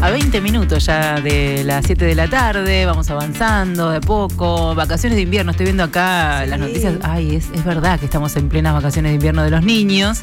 A 20 minutos ya de las 7 de la tarde, vamos avanzando de poco. Vacaciones de invierno, estoy viendo acá las noticias. Ay, es verdad que estamos en plenas vacaciones de invierno de los niños.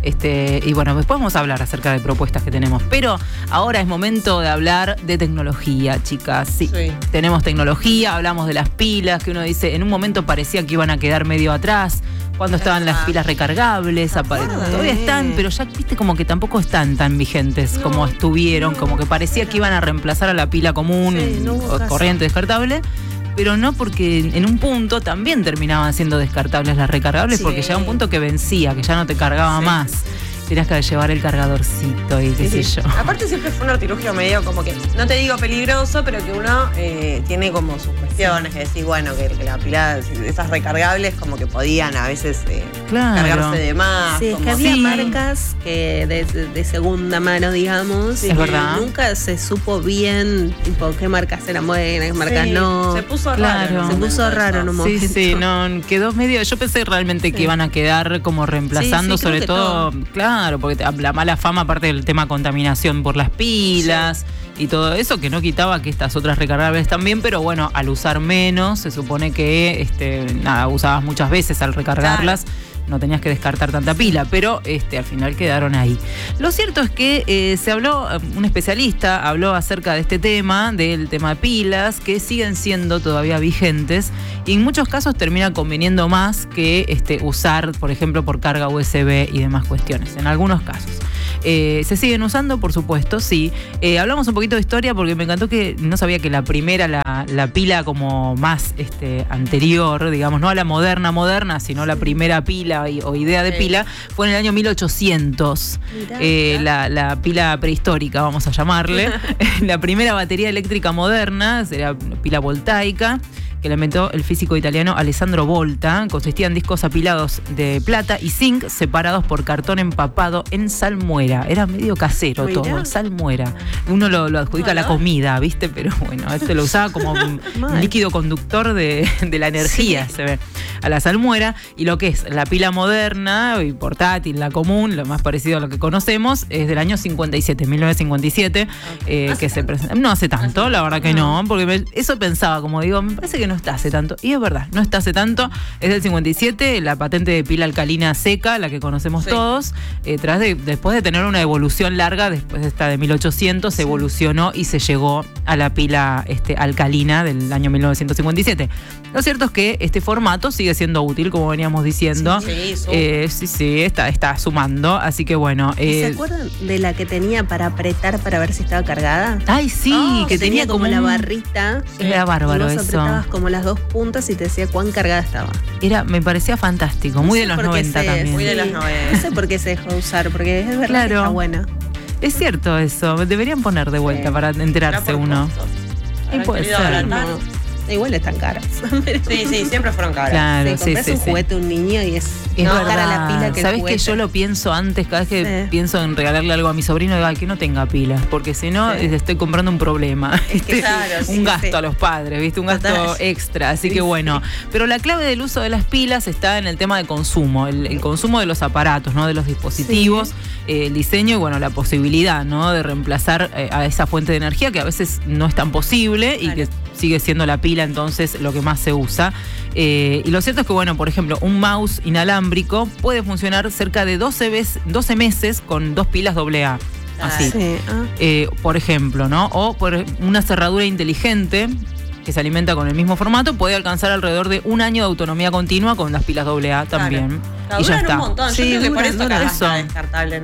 Y bueno, después vamos a hablar acerca de propuestas que tenemos. Pero ahora es momento de hablar de tecnología, chicas. Sí. Tenemos tecnología, hablamos de las pilas, que uno dice, en un momento parecía que iban a quedar medio atrás. Cuando estaban las pilas recargables, todavía están, pero ya viste como que tampoco están tan vigentes como estuvieron, como que parecía que iban a reemplazar a la pila común, corriente descartable. Pero no, porque en un punto también terminaban siendo descartables las recargables, porque llegaba un punto que vencía, que ya no te cargaba más. Tenías que llevar el cargadorcito y qué sé yo. Aparte siempre fue un artilugio medio como que, no te digo peligroso, pero que uno tiene como sus cuestiones, que decís, bueno, que la pila, esas recargables como que podían a veces cargarse de más. Sí, es que había marcas que de segunda mano, digamos, es verdad. Nunca se supo bien tipo qué marcas eran buenas, qué marcas no. Se puso raro. Se puso raro en un momento. Sí, no, quedó medio. Yo pensé realmente que iban a quedar como reemplazando, sobre todo, claro, porque la mala fama, aparte del tema contaminación por las pilas y todo eso, que no quitaba que estas otras recargables también, pero bueno, al usar menos, se supone que usabas muchas veces al recargarlas. No tenías que descartar tanta pila, pero al final quedaron ahí. Lo cierto es que se habló, un especialista habló acerca de este tema, del tema de pilas, que siguen siendo todavía vigentes y en muchos casos termina conviniendo más que usar, por ejemplo, por carga USB y demás cuestiones, en algunos casos. Se siguen usando, por supuesto, sí. Hablamos un poquito de historia porque me encantó que no sabía que la primera, la pila como más anterior, digamos, no a la moderna, sino la primera pila o idea de pila, fue en el año 1800. La pila prehistórica, vamos a llamarle. La primera batería eléctrica moderna, sería pila voltaica, que la inventó el físico italiano Alessandro Volta. Consistía en discos apilados de plata y zinc separados por cartón empapado en salmuera. Era medio casero todo, salmuera. Uno lo adjudica a la comida, ¿viste? Pero bueno, lo usaba como un líquido conductor de la energía, se ve, a la salmuera. Y lo que es la pila moderna y portátil, la común, lo más parecido a lo que conocemos, es del año 57, 1957, que se presenta. No hace tanto, la verdad que no, porque eso pensaba, como digo, me parece que no está hace tanto. Y es verdad, no está hace tanto. Es del 57, la patente de pila alcalina seca, la que conocemos todos. Después de tener una evolución larga, después de esta de 1800, se evolucionó y se llegó a la pila alcalina del año 1957. Lo cierto es que este formato sigue siendo útil, como veníamos diciendo. Sí, está sumando. Así que bueno. ¿Se acuerdan de la que tenía para apretar para ver si estaba cargada? Ay, sí, que tenía como la barrita. Era bárbaro vos eso. Apretabas como las dos puntas y te decía cuán cargada estaba. Me parecía fantástico, muy de los 90 también. Muy de los 90. No sé por qué se dejó de usar, porque es verdad que está buena. Es cierto eso, deberían poner de vuelta para enterarse uno. Y puede ser. Igual están caras. Sí, siempre fueron caras. Claro, compras un juguete a un niño y es más cara la pila que el ¿sabés juguete? Que yo lo pienso antes, cada vez que pienso en regalarle algo a mi sobrino, digo, que no tenga pilas, porque si no, estoy comprando un problema. Un gasto a los padres, ¿viste? Un gasto extra. Así que bueno. Pero la clave del uso de las pilas está en el tema de consumo, el consumo de los aparatos, ¿no? De los dispositivos, el diseño y bueno, la posibilidad, ¿no? De reemplazar a esa fuente de energía que a veces no es tan posible y que sigue siendo la pila entonces lo que más se usa. Y lo cierto es que, bueno, por ejemplo, un mouse inalámbrico puede funcionar cerca de 12 meses con 2 pilas AA. Así. Por ejemplo, ¿no? O por una cerradura inteligente que se alimenta con el mismo formato, puede alcanzar alrededor de 1 año de autonomía continua con las pilas AA también. Y ya está. Un montón. Yo creo que por eso descartable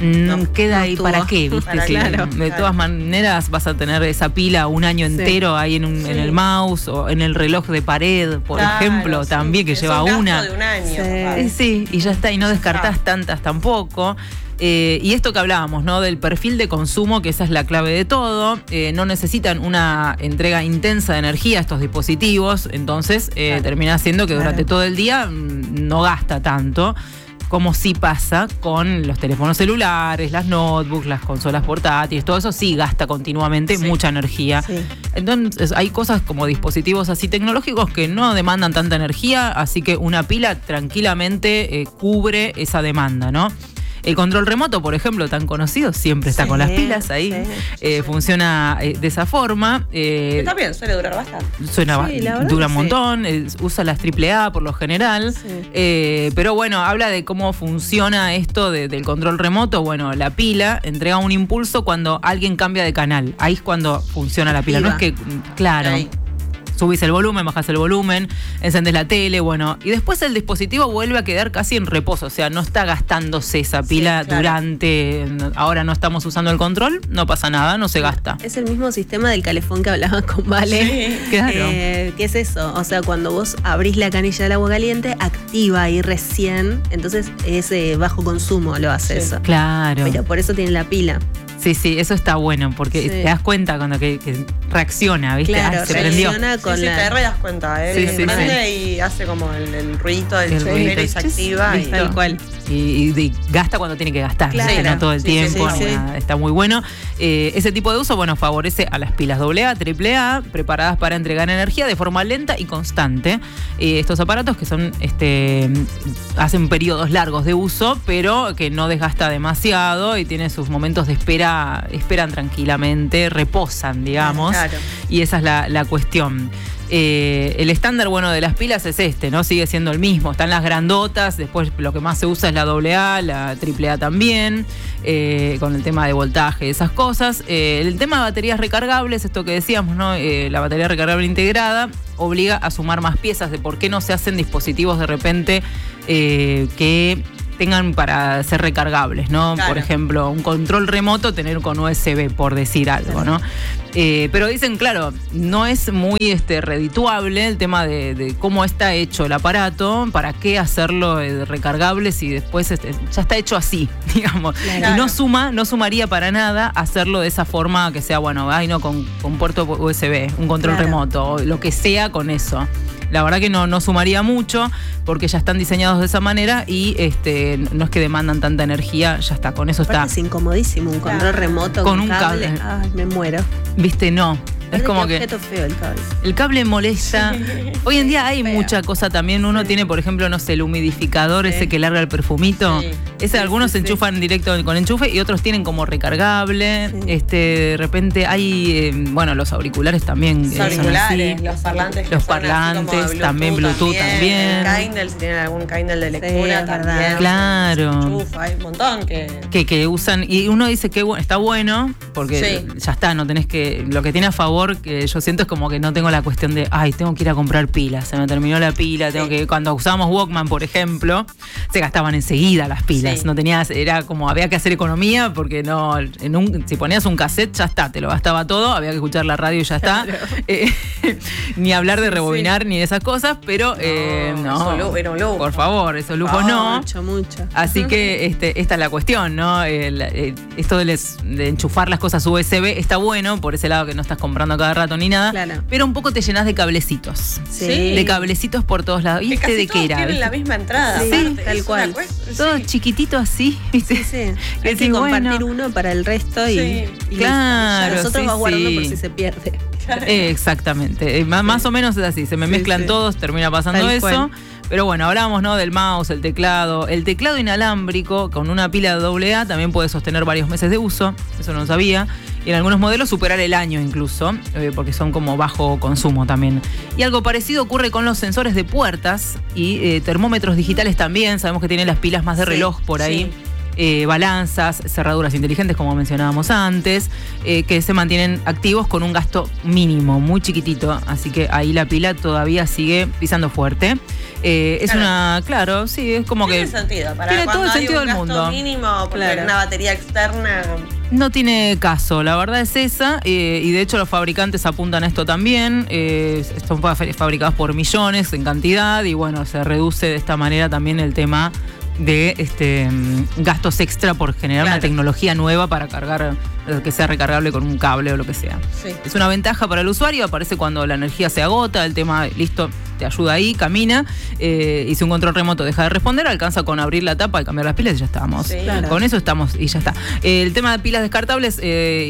no queda ahí para qué, ¿viste? De todas maneras vas a tener esa pila 1 año entero ahí en el mouse o en el reloj de pared, por ejemplo, también, que lleva una. De 1 año. Sí, y ya está, y no descartás tantas tampoco. Y esto que hablábamos, ¿no? Del perfil de consumo, que esa es la clave de todo. No necesitan una entrega intensa de energía a estos dispositivos, entonces termina siendo que durante todo el día no gasta tanto, como sí pasa con los teléfonos celulares, las notebooks, las consolas portátiles, todo eso sí gasta continuamente mucha energía. Entonces hay cosas como dispositivos así tecnológicos que no demandan tanta energía, así que una pila tranquilamente cubre esa demanda, ¿no? El control remoto, por ejemplo, tan conocido, siempre está con las pilas ahí. Funciona de esa forma. Está bien, suele durar bastante. Dura un montón, usa las AAA por lo general. Pero bueno, habla de cómo funciona esto del control remoto. Bueno, la pila entrega un impulso cuando alguien cambia de canal. Ahí es cuando funciona la pila. No es que, claro. Ahí. Subís el volumen, bajás el volumen, encendés la tele, bueno, y después el dispositivo vuelve a quedar casi en reposo, o sea, no está gastándose esa pila durante, ahora no estamos usando el control, no pasa nada, no se gasta. Es el mismo sistema del calefón que hablaba con Vale. Claro. ¿Qué es eso? O sea, cuando vos abrís la canilla del agua caliente, activa ahí recién, entonces es bajo consumo lo hace eso. Claro. Pero por eso tiene la pila. Sí, eso está bueno, porque te das cuenta cuando que reacciona, ¿viste? Claro, se prendió. Con te das cuenta, prende y hace como el ruidito del chumero y se activa. Tal cual. Y gasta cuando tiene que gastar, no todo el tiempo, está muy bueno. Ese tipo de uso, bueno, favorece a las pilas AA, AAA, preparadas para entregar energía de forma lenta y constante. Estos aparatos que son hacen periodos largos de uso, pero que no desgasta demasiado y tienen sus momentos de esperan tranquilamente, reposan, digamos. Claro. Y esa es la cuestión. El estándar, bueno, de las pilas es ¿no? Sigue siendo el mismo. Están las grandotas, después lo que más se usa es la AA, la AAA también, con el tema de voltaje y esas cosas. El tema de baterías recargables, esto que decíamos, ¿no? La batería recargable integrada obliga a sumar más piezas de por qué no se hacen dispositivos de repente que tengan para ser recargables, ¿no? Claro. Por ejemplo, un control remoto tener con USB, por decir algo, ¿no? Pero dicen, claro, no es muy redituable el tema de cómo está hecho el aparato, para qué hacerlo recargable si después ya está hecho así, digamos. Claro. Y no sumaría para nada hacerlo de esa forma que sea, bueno, con puerto USB, un control remoto, o lo que sea con eso. La verdad que no sumaría mucho porque ya están diseñados de esa manera y no es que demandan tanta energía, ya está, con eso está. Es incomodísimo un control remoto con un cable. Ay, me muero. ¿Viste? No. Es como que feo el cable. El cable molesta. Hoy en día hay mucha cosa también. Uno tiene, por ejemplo, no sé, el humidificador ese que larga el perfumito. Ese algunos se enchufan directo con enchufe y otros tienen como recargable. De repente hay, los auriculares también. Los auriculares, los parlantes. Los parlantes, Bluetooth también, Bluetooth también. El Kindle, si tienen algún Kindle de lectura también. Claro. Enchufa, hay un montón que usan. Y uno dice que está bueno, porque ya está, no tenés que. Lo que tiene a favor, que yo siento es como que no tengo la cuestión de tengo que ir a comprar pilas, se me terminó la pila, tengo que, cuando usábamos Walkman, por ejemplo, se gastaban enseguida las pilas, no tenías, era como había que hacer economía, porque no, si ponías un cassette ya está, te lo gastaba todo, había que escuchar la radio y ya está. Claro. Ni hablar de rebobinar ni de esas cosas, pero no, era un lujo. Por favor, esos lujos no. Mucho. Así que esta es la cuestión, ¿no? Esto de enchufar las cosas USB está bueno, por ese lado que no estás comprando a cada rato ni nada, pero un poco te llenas de cablecitos. De cablecitos por todos lados. ¿Viste de qué era? Tienen la misma entrada. Sí, tal cual. Todo chiquitito así. ¿Viste? Sí. Hay que compartir uno para el resto y claro. Nosotros vamos guardando por si se pierde. Exactamente. Más o menos es así. Se me mezclan todos, termina pasando tal eso. Cual. Pero bueno, hablamos, ¿no? Del mouse, el teclado. El teclado inalámbrico con una pila AA también puede sostener varios meses de uso. Eso no lo sabía. Y en algunos modelos superar el año incluso, porque son como bajo consumo también. Y algo parecido ocurre con los sensores de puertas y termómetros digitales también. Sabemos que tienen las pilas más de reloj por ahí. Balanzas, cerraduras inteligentes, como mencionábamos antes, que se mantienen activos con un gasto mínimo, muy chiquitito. Así que ahí la pila todavía sigue pisando fuerte. Es es como tiene que. Sentido, tiene todo el sentido del mundo. Mínimo, porque una batería externa. No tiene caso, la verdad es esa, y de hecho los fabricantes apuntan a esto también, son fabricados por millones en cantidad y bueno, se reduce de esta manera también el tema de gastos extra por generar una tecnología nueva para cargar, que sea recargable con un cable o lo que sea. Es una ventaja para el usuario, aparece cuando la energía se agota, el tema, listo, te ayuda ahí, camina, hice un control remoto, deja de responder, alcanza con abrir la tapa y cambiar las pilas y ya estamos. Sí, claro. Con eso estamos y ya está. El tema de pilas descartables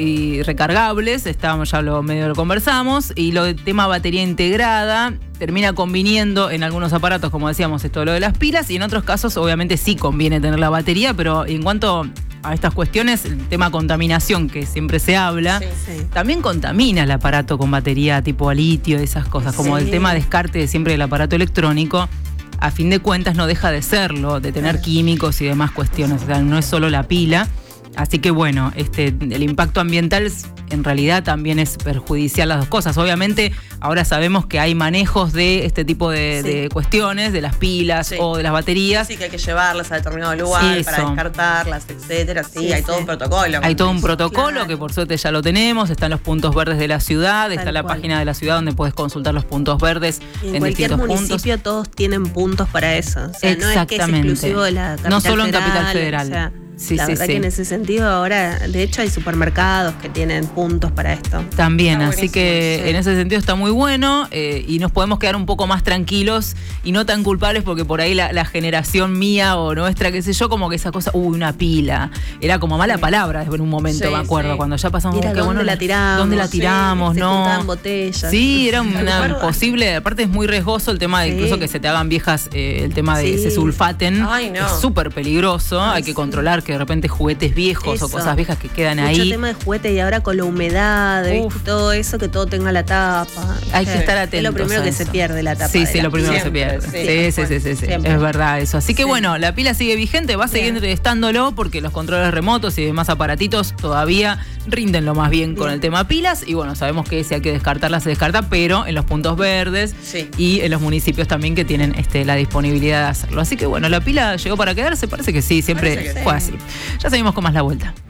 y recargables, ya medio lo conversamos, y lo del tema batería integrada, termina conviniendo en algunos aparatos, como decíamos, esto lo de las pilas, y en otros casos obviamente sí conviene tener la batería, pero en cuanto a estas cuestiones, el tema contaminación que siempre se habla, también contamina el aparato con batería tipo a litio, esas cosas, como el tema descarte de siempre del aparato electrónico. A fin de cuentas no deja de serlo, de tener químicos y demás cuestiones, o sea, no es solo la pila. Así que bueno, el impacto ambiental en realidad también es perjudicial las dos cosas. Obviamente ahora sabemos que hay manejos de este tipo de cuestiones, de las pilas o de las baterías. Sí, que hay que llevarlas a determinado lugar para descartarlas, etcétera. Sí, hay todo un protocolo. Hay todo un protocolo que por suerte ya lo tenemos. Están los puntos verdes de la ciudad, está la página de la ciudad donde puedes consultar los puntos verdes en distintos puntos. En cualquier municipio todos tienen puntos para eso. O sea, no es que es exclusivo de la capital no solo en Capital Federal. O sea, la verdad que en ese sentido ahora, de hecho, hay supermercados que tienen puntos para esto. También, así que en ese sentido está muy bueno y nos podemos quedar un poco más tranquilos y no tan culpables porque por ahí la generación mía o nuestra, qué sé yo, como que esa cosa, una pila, era como mala palabra en un momento, me acuerdo, cuando ya pasamos, qué bueno, la tiramos. ¿Dónde la tiramos? Se no. juntaban botellas. Sí, era una posible, aparte es muy riesgoso el tema de incluso que se te hagan viejas, el tema de se sulfaten. Ay, no. Es súper peligroso, hay que controlar que de repente juguetes viejos o cosas viejas que quedan ahí. Mucho tema de juguete y ahora con la humedad, todo eso, que todo tenga la tapa. Hay que estar atentos. Es lo primero que se pierde, la tapa. Sí, lo primero que se pierde. Sí. Es verdad eso. Así que bueno, la pila sigue vigente, va a seguir estándolo porque los controles remotos y demás aparatitos todavía rinden lo más bien con el tema pilas. Y bueno, sabemos que si hay que descartarla, se descarta, pero en los puntos verdes y en los municipios también que tienen la disponibilidad de hacerlo. Así que bueno, la pila llegó para quedarse, parece que sí, siempre fue así. Ya seguimos con más La Vuelta.